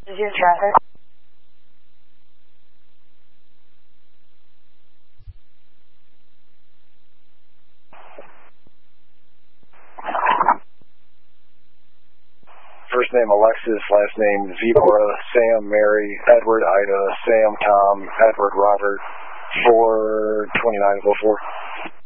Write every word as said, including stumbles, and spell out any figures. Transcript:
Zero traffic. First name Alexis, last name Zebra, Sam, Mary, Edward, Ida, Sam, Tom, Edward, Robert, four twenty-nine oh four.